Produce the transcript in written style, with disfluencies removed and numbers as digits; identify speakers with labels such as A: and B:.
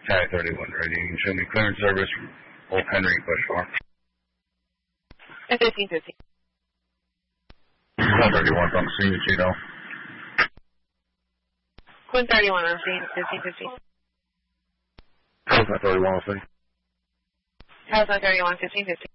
A: Tag 31 ready. You can show me clearance service, Old Henry, question mark.
B: 1550.
A: Quinn 31 on scene, Tito.
B: Quinn 31 on scene, 1550.
A: How's that 31 on scene?
B: How's that 31, 1550?